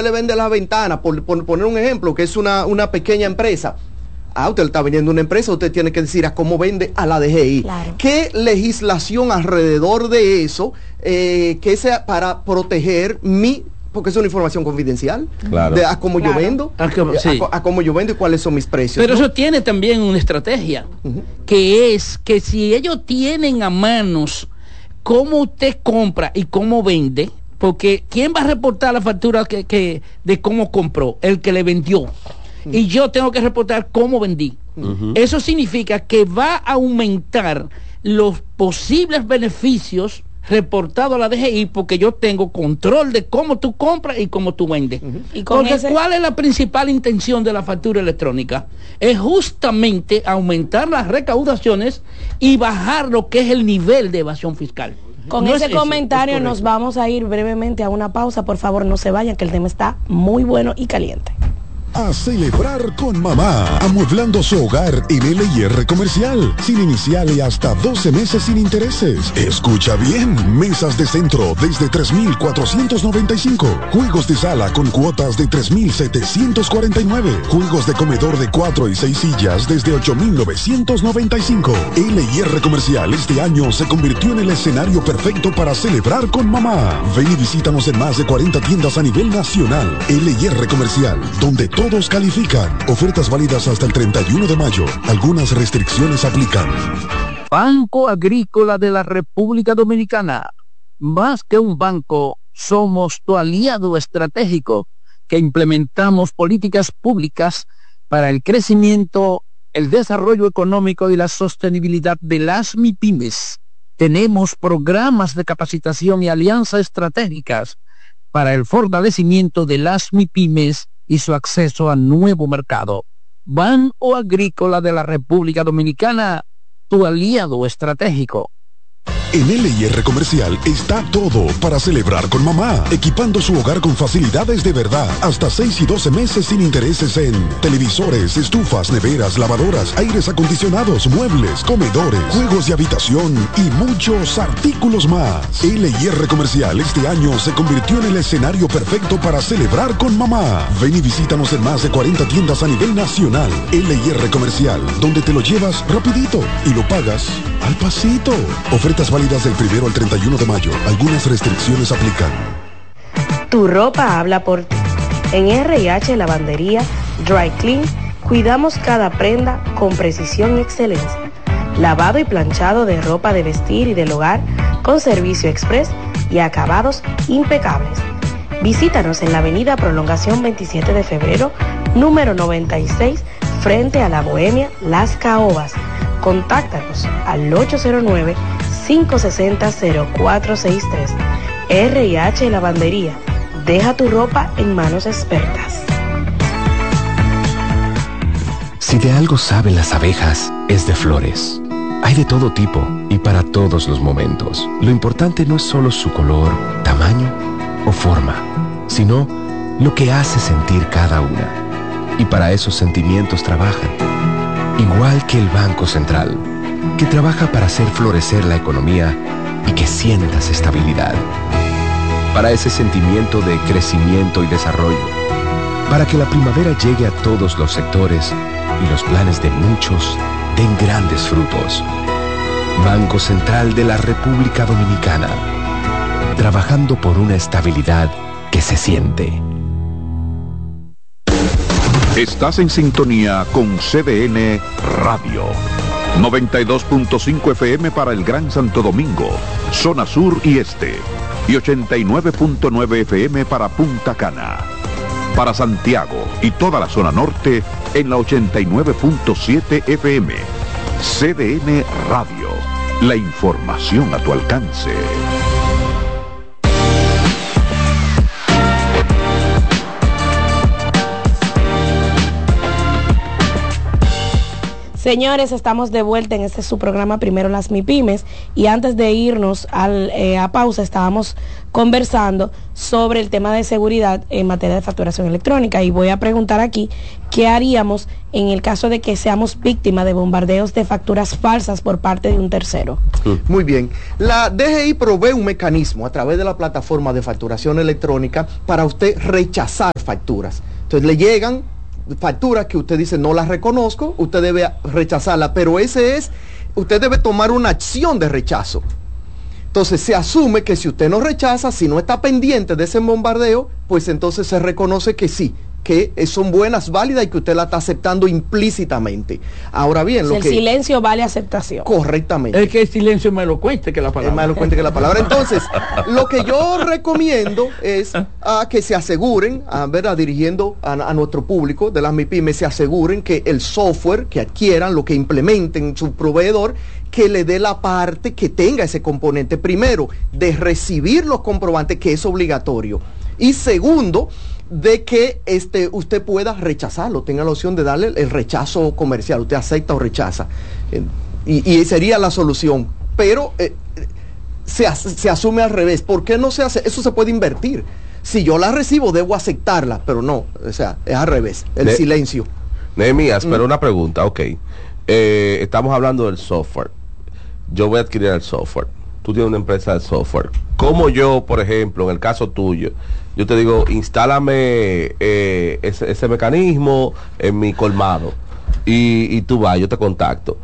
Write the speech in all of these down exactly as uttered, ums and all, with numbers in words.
le vende las ventanas, por, por poner un ejemplo, que es una, una pequeña empresa. Ah, usted le está vendiendo una empresa, usted tiene que decir a cómo vende a la D G I. Claro. ¿Qué legislación alrededor de eso eh, que sea para proteger mi, porque es una información confidencial, claro. de a cómo claro. yo vendo, a, sí. a, a cómo yo vendo y cuáles son mis precios? Pero ¿no? eso tiene también una estrategia, uh-huh. que es que si ellos tienen a manos cómo usted compra y cómo vende, porque ¿quién va a reportar la factura que, que de cómo compró? El que le vendió. Y yo tengo que reportar cómo vendí. Uh-huh. Eso significa que va a aumentar los posibles beneficios reportados a la D G I, porque yo tengo control de cómo tú compras y cómo tú vendes. Uh-huh. ¿Y porque ese... ¿cuál es la principal intención de la factura electrónica? Es justamente aumentar las recaudaciones y bajar lo que es el nivel de evasión fiscal. Con no ese comentario nos vamos a ir brevemente a una pausa. Por favor, no se vayan, que el tema está muy bueno y caliente. A celebrar con mamá, amueblando su hogar en L y R Comercial, sin inicial y hasta doce meses sin intereses. Escucha bien, mesas de centro desde tres mil cuatrocientos noventa y cinco, juegos de sala con cuotas de tres mil setecientos cuarenta y nueve, juegos de comedor de cuatro y seis sillas desde ocho mil novecientos noventa y cinco. L y R Comercial este año se convirtió en el escenario perfecto para celebrar con mamá. Ven y visítanos en más de cuarenta tiendas a nivel nacional. L y R Comercial, donde todo todos califican. Ofertas válidas hasta el treinta y uno de mayo. Algunas restricciones aplican. Banco Agrícola de la República Dominicana. Más que un banco, somos tu aliado estratégico que implementamos políticas públicas para el crecimiento, el desarrollo económico y la sostenibilidad de las MIPYMES. Tenemos programas de capacitación y alianzas estratégicas para el fortalecimiento de las MIPYMES y su acceso a nuevo mercado. Banco Agrícola de la República Dominicana, tu aliado estratégico. En L y R Comercial está todo para celebrar con mamá, equipando su hogar con facilidades de verdad, hasta seis y doce meses sin intereses en televisores, estufas, neveras, lavadoras, aires acondicionados, muebles, comedores, juegos de habitación y muchos artículos más. L y R Comercial este año se convirtió en el escenario perfecto para celebrar con mamá. Ven y visítanos en más de cuarenta tiendas a nivel nacional. L y R Comercial, donde te lo llevas rapidito y lo pagas al pasito. Ofertas válidas del primero al treinta y uno de mayo. Algunas restricciones aplican. Tu ropa habla por ti. En R y H Lavandería Dry Clean cuidamos cada prenda con precisión y excelencia. Lavado y planchado de ropa de vestir y del hogar con servicio express y acabados impecables. Visítanos en la avenida Prolongación veintisiete de febrero, número noventa y seis, frente a la Bohemia Las Caobas. Contáctanos al ocho cero nueve, cinco seis cero, cero cuatro seis tres. R y H Lavandería. Deja tu ropa en manos expertas. Si de algo saben las abejas, es de flores. Hay de todo tipo y para todos los momentos. Lo importante no es solo su color, tamaño o forma, sino lo que hace sentir cada una. Y para esos sentimientos trabajan. Igual que el Banco Central, que trabaja para hacer florecer la economía y que sientas estabilidad. Para ese sentimiento de crecimiento y desarrollo. Para que la primavera llegue a todos los sectores y los planes de muchos den grandes frutos. Banco Central de la República Dominicana. Trabajando por una estabilidad que se siente. Estás en sintonía con C D N Radio. noventa y dos punto cinco F M para el Gran Santo Domingo, zona sur y este. Y ochenta y nueve punto nueve F M para Punta Cana. Para Santiago y toda la zona norte en la ochenta y nueve punto siete F M. C D N Radio. La información a tu alcance. Señores, estamos de vuelta en este su programa Primero las MIPYMES, y antes de irnos al, eh, a pausa estábamos conversando sobre el tema de seguridad en materia de facturación electrónica, y voy a preguntar aquí qué haríamos en el caso de que seamos víctimas de bombardeos de facturas falsas por parte de un tercero. Muy bien, la D G I provee un mecanismo a través de la plataforma de facturación electrónica para usted rechazar facturas. Entonces le llegan facturas que usted dice no las reconozco, usted debe rechazarla, pero ese es, usted debe tomar una acción de rechazo. Entonces se asume que si usted no rechaza, si no está pendiente de ese bombardeo, pues entonces se reconoce que sí, que son buenas, válidas y que usted la está aceptando implícitamente. Ahora bien, si lo el que... silencio vale aceptación. Correctamente. Es que el silencio es más elocuente que la palabra. Es más elocuente que la palabra. Entonces, lo que yo recomiendo es a que se aseguren, a, ¿verdad? Dirigiendo a, a nuestro público de las MIPYMES, se aseguren que el software que adquieran, lo que implementen su proveedor, que le dé la parte que tenga ese componente, primero, de recibir los comprobantes, que es obligatorio, y segundo, de que este usted pueda rechazarlo, tenga la opción de darle el rechazo comercial, usted acepta o rechaza, eh, y, y sería la solución, pero eh, se, se asume al revés. ¿Por qué no se hace? Eso se puede invertir. Si yo la recibo, debo aceptarla, pero no, o sea, es al revés, el ne silencio. Nehemías, mm. pero una pregunta, ok, eh, estamos hablando del software, yo voy a adquirir el software, tú tienes una empresa de software, ¿cómo yo, por ejemplo, en el caso tuyo, yo te digo, instálame eh, ese, ese mecanismo en mi colmado, y, y tú vas, yo te contacto,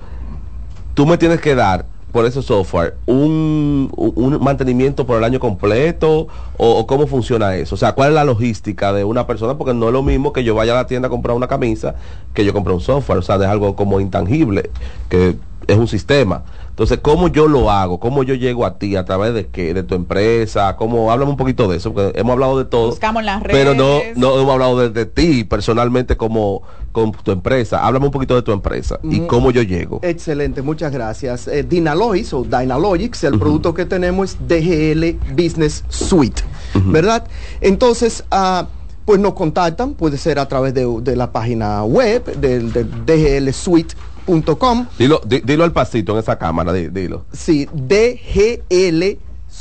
tú me tienes que dar por ese software un, un mantenimiento por el año completo, o, o cómo funciona eso? O sea, ¿cuál es la logística de una persona? Porque no es lo mismo que yo vaya a la tienda a comprar una camisa que yo compre un software, o sea, es algo como intangible, que es un sistema. Entonces, ¿cómo yo lo hago? ¿Cómo yo llego a ti? ¿A través de qué? ¿De tu empresa? ¿Cómo? Háblame un poquito de eso, porque hemos hablado de todo. Buscamos las redes. Pero no, no hemos hablado de, de ti personalmente como con tu empresa. Háblame un poquito de tu empresa y mm, cómo yo llego. Excelente, muchas gracias. Eh, Dynalogics o Dynalogics, el uh-huh. producto que tenemos es D G L Business Suite, uh-huh. ¿verdad? Entonces, uh, pues nos contactan, puede ser a través de, de la página web del de D G L Suite punto com. Dilo, di, dilo al pasito en esa cámara, di, dilo. Sí, D G L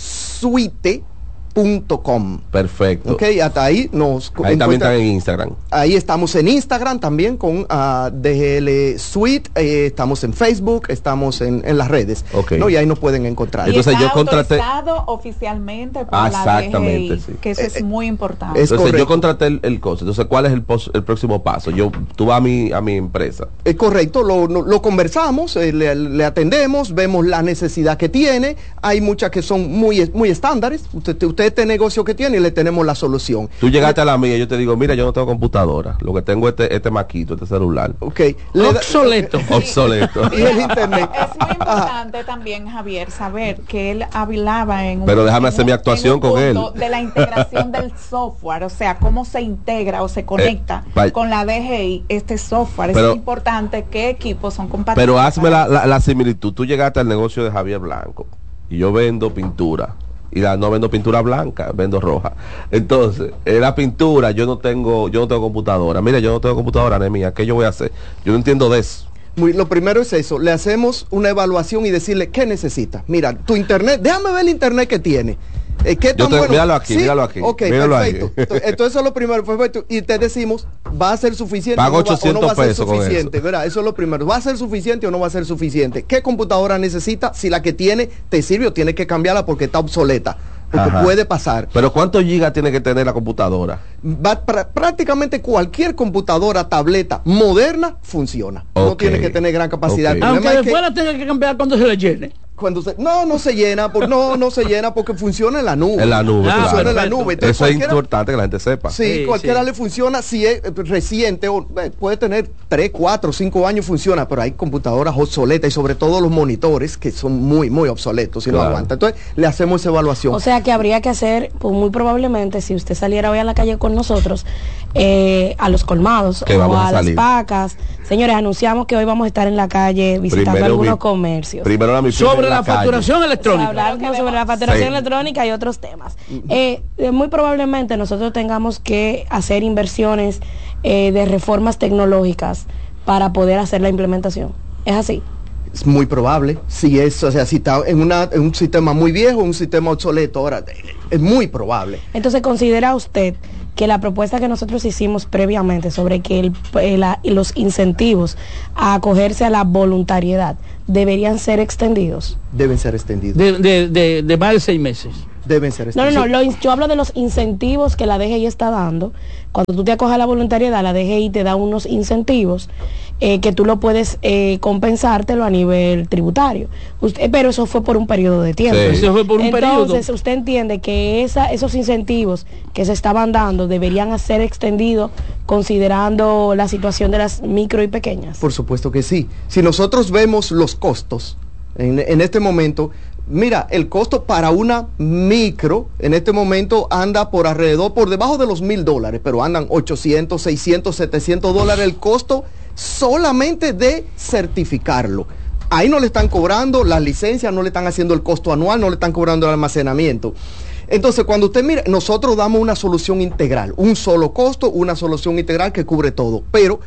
Suite punto com. Perfecto. Ok, hasta ahí nos ahí también están en Instagram. Ahí estamos en Instagram también con uh, D G L Suite, eh, estamos en Facebook, estamos en, en las redes, okay. ¿no? Y ahí nos pueden encontrar. Y entonces está yo contraté oficialmente por ah, la exactamente, D G I, sí. que eso eh, es muy importante. Es entonces correcto. Yo contraté el, el costo. Entonces, ¿cuál es el, pos, el próximo paso? Yo tú vas a mi a mi empresa. Es correcto, lo, lo, lo conversamos, eh, le, le atendemos, vemos la necesidad que tiene. Hay muchas que son muy muy estándares. Usted usted este negocio que tiene y le tenemos la solución. Tú llegaste a la mía y yo te digo, mira, yo no tengo computadora, lo que tengo es este, este maquito, este celular. Ok. Obsoleto. Da, obsoleto. Y el internet. Es muy importante Ajá. también, Javier, saber que él hablaba en un... Pero déjame hacer mi actuación con él. De la integración del software, o sea, cómo se integra o se conecta eh, con la D G I este software. Pero, es importante qué equipos son compatibles. Pero hazme la, la, la similitud. Tú llegaste al negocio de Javier Blanco y yo vendo pintura. Y la, no vendo pintura blanca, vendo roja. Entonces, en la pintura yo no tengo, yo no tengo computadora. Mira, yo no tengo computadora, Nehemías, ¿qué yo voy a hacer? Yo no entiendo de eso. Muy, lo primero es eso, le hacemos una evaluación y decirle qué necesita. Mira, tu internet, déjame ver el internet que tiene. Eh, ¿qué tan te, bueno? Míralo aquí, ¿Sí? míralo aquí. Ok, míralo perfecto. Entonces, eso es lo primero, perfecto. Y te decimos, ¿va a ser suficiente Pago o no va, o no va a ser pesos suficiente? Eso. ¿Verdad? Eso es lo primero. ¿Va a ser suficiente o no va a ser suficiente? ¿Qué computadora necesita? Si la que tiene te sirve o tienes que cambiarla porque está obsoleta. Porque Ajá. puede pasar. Pero ¿cuántos gigas tiene que tener la computadora? Va, pr prácticamente cualquier computadora, tableta moderna funciona. Okay. No tiene que tener gran capacidad. Okay. Aunque después que, la tenga que cambiar cuando se le llene. Cuando se, no, no se llena, por, no, no se llena porque funciona en la nube. En la nube, ah, claro. Funciona en la nube. Entonces, eso es importante que la gente sepa. Sí, sí cualquiera sí. le funciona, si es reciente, o eh, puede tener tres, cuatro, cinco años funciona, pero hay computadoras obsoletas y sobre todo los monitores que son muy, muy obsoletos y claro. no aguantan. Entonces, le hacemos esa evaluación. O sea que habría que hacer, pues muy probablemente, si usted saliera hoy a la calle con nosotros, eh, a los colmados que o a, a las pacas. Señores, anunciamos que hoy vamos a estar en la calle visitando primero algunos mi, comercios. Primero la sobre la, la facturación calle. electrónica. Hablarnos sobre la facturación sí. electrónica y otros temas. Uh-huh. eh, eh, muy probablemente nosotros tengamos que hacer inversiones eh, de reformas tecnológicas para poder hacer la implementación. ¿Es así? Es muy probable, si es, o sea, si está en, una, en un sistema muy viejo, un sistema obsoleto, ahora es muy probable. Entonces, ¿considera usted que la propuesta que nosotros hicimos previamente sobre que el, el, los incentivos a acogerse a la voluntariedad deberían ser extendidos? Deben ser extendidos. De, de, de, de más de seis meses. Deben ser extendidos. No, no, no, lo, yo hablo de los incentivos que la D G I está dando. Cuando tú te acoges a la voluntariedad, la D G I te da unos incentivos eh, que tú lo puedes eh, compensártelo a nivel tributario. Usted, pero eso fue por un periodo de tiempo. Sí. Eso fue por un Entonces, periodo. usted entiende que esa, esos incentivos que se estaban dando deberían ser extendidos considerando la situación de las micro y pequeñas. Por supuesto que sí. Si nosotros vemos los costos en, en este momento, mira, el costo para una micro en este momento anda por alrededor, por debajo de los mil dólares, pero andan ochocientos, seiscientos, setecientos dólares el costo solamente de certificarlo. Ahí no le están cobrando las licencias, no le están haciendo el costo anual, no le están cobrando el almacenamiento. Entonces, cuando usted mira, nosotros damos una solución integral, un solo costo, una solución integral que cubre todo, pero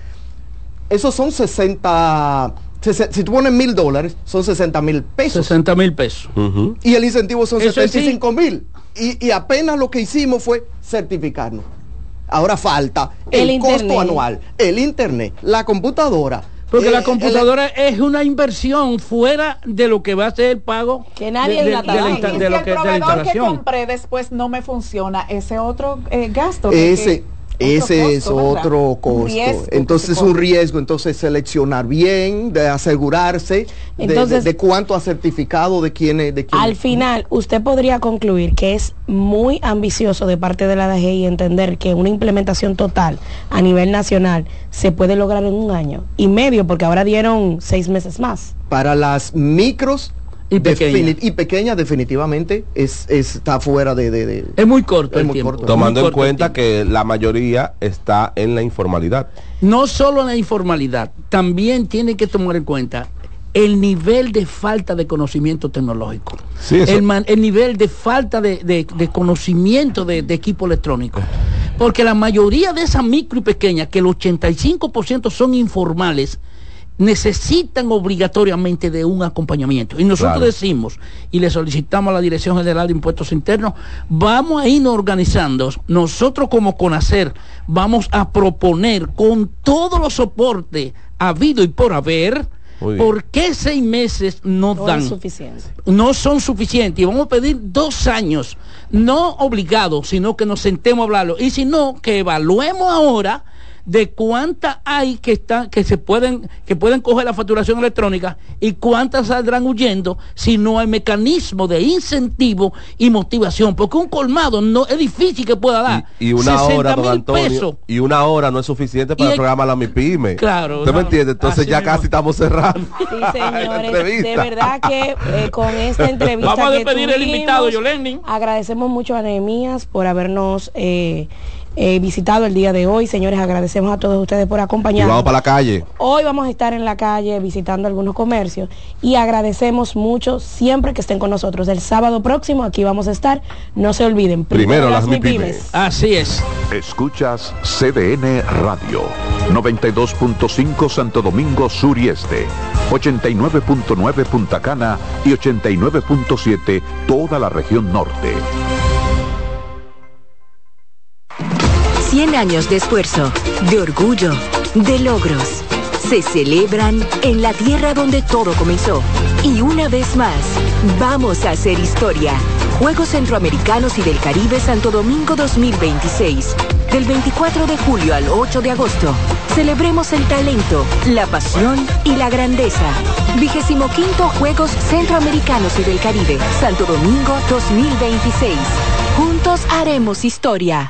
esos son sesenta... Si tú pones mil dólares, son sesenta mil pesos. sesenta mil pesos. Uh-huh. Y el incentivo son Eso setenta y cinco mil. Sí. Y, y apenas lo que hicimos fue certificarnos. Ahora falta el, el costo anual, el internet, la computadora. Porque eh, la computadora el, es una inversión fuera de lo que va a ser el pago que nadie de, de, la de, la, y de, si de lo el que de la proveedor instalación. que compré después no me funciona, ese otro eh, gasto. Que, ese que, Ese costo, es otro costo. Riesgo, entonces es un riesgo, entonces seleccionar bien, de asegurarse entonces, de, de, de cuánto ha certificado, de quién es. De quién al es. final, usted podría concluir que es muy ambicioso de parte de la D G I entender que una implementación total a nivel nacional se puede lograr en un año y medio, porque ahora dieron seis meses más. Para las micros y pequeña. y pequeña definitivamente es, es está fuera de, de, de es muy corto es el muy tiempo corto. Tomando muy en cuenta que la mayoría está en la informalidad. No solo en la informalidad, también tiene que tomar en cuenta el nivel de falta de conocimiento tecnológico, sí, el, man, el nivel de falta de, de, de conocimiento de, de equipo electrónico, porque la mayoría de esas micro y pequeñas, que el ochenta y cinco por ciento son informales, necesitan obligatoriamente de un acompañamiento. Y nosotros claro. decimos, y le solicitamos a la Dirección General de Impuestos Internos, vamos a irnos organizando. Nosotros como CONACER vamos a proponer con todos los soportes habido y por haber, ¿por qué seis meses no, no dan? Es suficiente. No son suficientes. Y vamos a pedir dos años, no obligados, sino que nos sentemos a hablarlo. Y si no, que evaluemos ahora de cuántas hay que están que se pueden que pueden coger la facturación electrónica y cuántas saldrán huyendo si no hay mecanismo de incentivo y motivación, porque un colmado no es difícil que pueda dar y, y una hora, don Antonio, pesos. Y una hora no es suficiente para el, el programa La MIPYME. Claro, ¿usted no, me entiende? Entonces ya casi estamos cerrando. Sí, señores, de verdad que eh, con esta entrevista vamos a despedir tuvimos, el invitado, Yoleni. Agradecemos mucho a Nehemías por habernos eh, Eh, visitado el día de hoy. Señores, agradecemos a todos ustedes por acompañarnos. Y vamos para la calle. Hoy vamos a estar en la calle visitando algunos comercios y agradecemos mucho siempre que estén con nosotros. El sábado próximo aquí vamos a estar. No se olviden. Primero, primero las MIPYMES. Así es. Escuchas C D N Radio. noventa y dos punto cinco Santo Domingo Sur y Este. ochenta y nueve punto nueve Punta Cana y ochenta y nueve punto siete toda la región norte. cien años de esfuerzo, de orgullo, de logros. Se celebran en la tierra donde todo comenzó. Y una vez más, vamos a hacer historia. Juegos Centroamericanos y del Caribe Santo Domingo dos mil veintiséis. Del veinticuatro de julio al ocho de agosto. Celebremos el talento, la pasión y la grandeza. Vigésimo quinto Juegos Centroamericanos y del Caribe Santo Domingo dos mil veintiséis. Juntos haremos historia.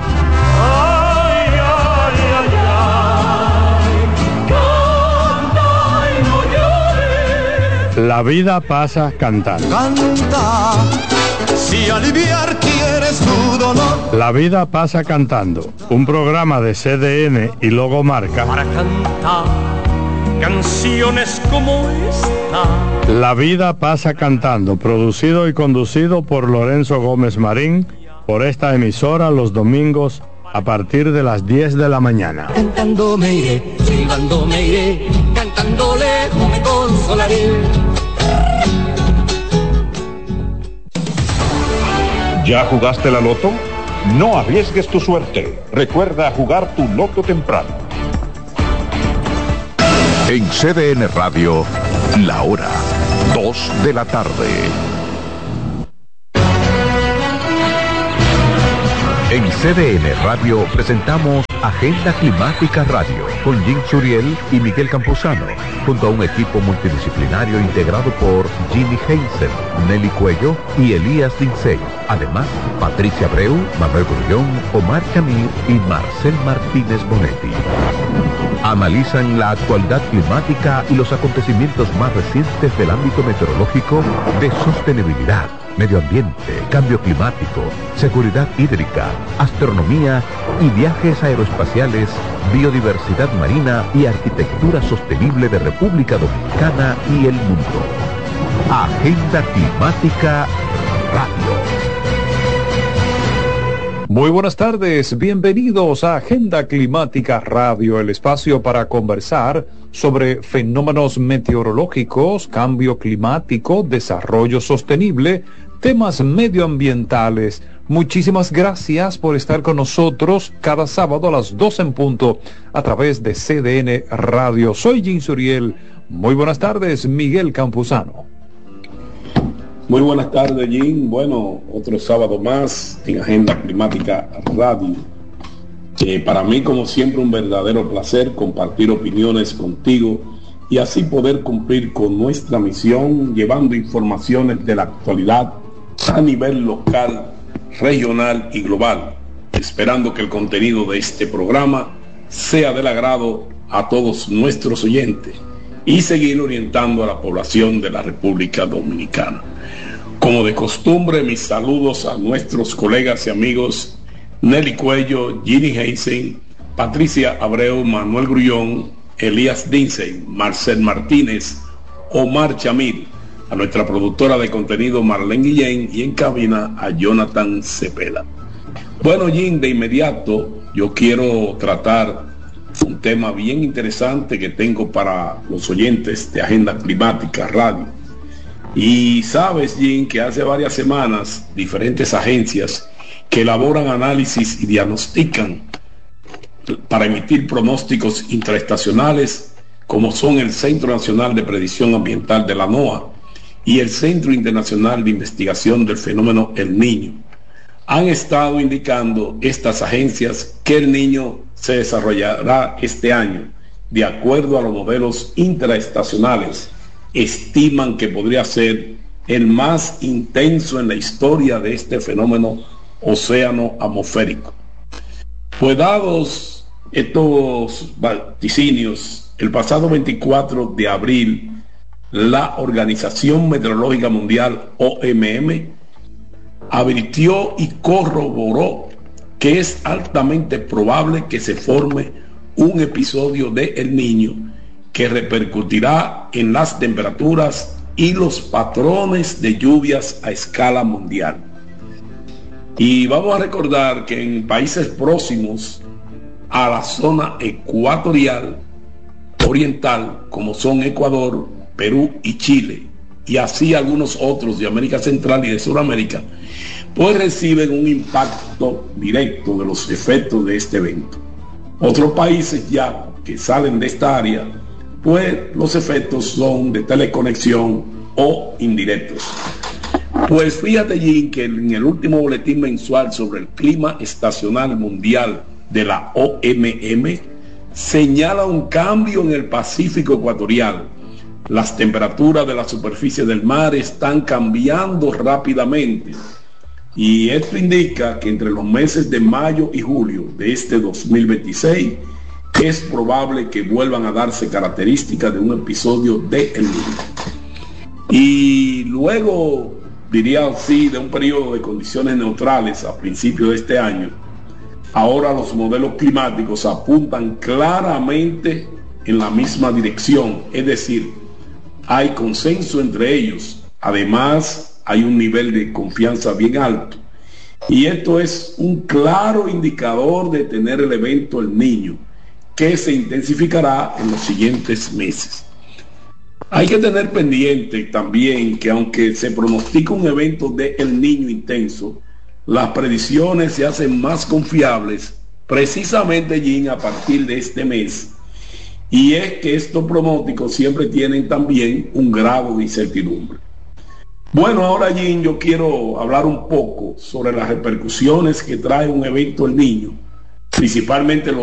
La vida pasa cantando. Canta, si aliviar quieres tu dolor. La vida pasa cantando, un programa de C D N y Logomarca. Para cantar canciones como esta. La vida pasa cantando, producido y conducido por Lorenzo Gómez Marín, por esta emisora los domingos a partir de las diez de la mañana. Cantando me iré, silbando me iré, cantando. estando lejos me consolaré. ¿Ya jugaste la loto? No arriesgues tu suerte. Recuerda jugar tu loto temprano. En C D N Radio, la hora dos de la tarde. En C D N Radio presentamos Agenda Climática Radio con Jim Suriel y Miguel Campuzano, junto a un equipo multidisciplinario integrado por Jimmy Heisen, Nelly Cuello y Elías Dinsey. Además, Patricia Abreu, Manuel Grullón, Omar Camir y Marcel Martínez Bonetti. Analizan la actualidad climática y los acontecimientos más recientes del ámbito meteorológico, de sostenibilidad, medio ambiente, cambio climático, seguridad hídrica, astronomía y viajes aeroespaciales, biodiversidad marina y arquitectura sostenible de República Dominicana y el mundo. Agenda Climática Radio. Muy buenas tardes, bienvenidos a Agenda Climática Radio, el espacio para conversar sobre fenómenos meteorológicos, cambio climático, desarrollo sostenible, temas medioambientales. Muchísimas gracias por estar con nosotros cada sábado a las doce en punto a través de C D N Radio. Soy Jim Suriel. Muy buenas tardes, Miguel Campuzano. Muy buenas tardes, Jim. Bueno, otro sábado más en Agenda Climática Radio. Eh, para mí, como siempre, un verdadero placer compartir opiniones contigo y así poder cumplir con nuestra misión, llevando informaciones de la actualidad a nivel local, regional y global, esperando que el contenido de este programa sea del agrado a todos nuestros oyentes y seguir orientando a la población de la República Dominicana. Como de costumbre, mis saludos a nuestros colegas y amigos Nelly Cuello, Ginny Heisen, Patricia Abreu, Manuel Grullón, Elías Dinsey, Marcel Martínez, Omar Chamil, a nuestra productora de contenido Marlene Guillén y en cabina a Jonathan Cepeda. Bueno, Jim, de inmediato yo quiero tratar un tema bien interesante que tengo para los oyentes de Agenda Climática Radio. Y sabes, Jim, que hace varias semanas diferentes agencias que elaboran análisis y diagnostican para emitir pronósticos intraestacionales, como son el Centro Nacional de Predicción Ambiental de la NOAA y el Centro Internacional de Investigación del Fenómeno El Niño, han estado indicando estas agencias que el Niño se desarrollará este año de acuerdo a los modelos intraestacionales. Estiman que podría ser el más intenso en la historia de este fenómeno océano atmosférico. Pues dados estos vaticinios, el pasado veinticuatro de abril, la Organización Meteorológica Mundial, O M M, advirtió y corroboró que es altamente probable que se forme un episodio de El Niño que repercutirá en las temperaturas y los patrones de lluvias a escala mundial. Y vamos a recordar que en países próximos a la zona ecuatorial oriental, como son Ecuador, Perú y Chile, y así algunos otros de América Central y de Sudamérica, pues reciben un impacto directo de los efectos de este evento. Otros países ya que salen de esta área, pues los efectos son de teleconexión o indirectos. Pues fíjate, Jim, que en el último boletín mensual sobre el clima estacional mundial de la O M M señala un cambio en el Pacífico ecuatorial. Las temperaturas de la superficie del mar están cambiando rápidamente y esto indica que entre los meses de mayo y julio de este dos mil veintiséis es probable que vuelvan a darse características de un episodio de El Niño. Y luego, diría así, de un periodo de condiciones neutrales a principios de este año, ahora los modelos climáticos apuntan claramente en la misma dirección, es decir, hay consenso entre ellos. Además, hay un nivel de confianza bien alto. Y esto es un claro indicador de tener el evento El Niño, que se intensificará en los siguientes meses. Hay que tener pendiente también que aunque se pronostica un evento de El Niño intenso, las predicciones se hacen más confiables precisamente, Jim, a partir de este mes. Y es que estos pronósticos siempre tienen también un grado de incertidumbre. Bueno, ahora, Jim, yo quiero hablar un poco sobre las repercusiones que trae un evento El Niño, principalmente los